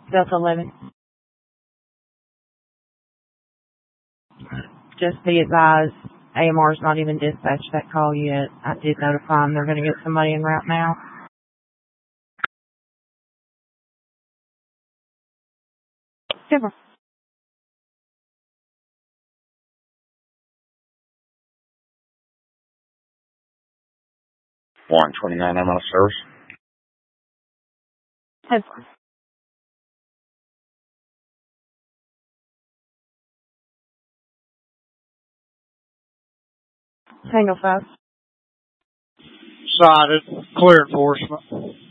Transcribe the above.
Delta 11. Just be advised, AMR's not even dispatched that call yet. I did notify them they're going to get somebody en route now. Super. One 29, I'm out of service. Head Tango 5. Sighted. Clear enforcement.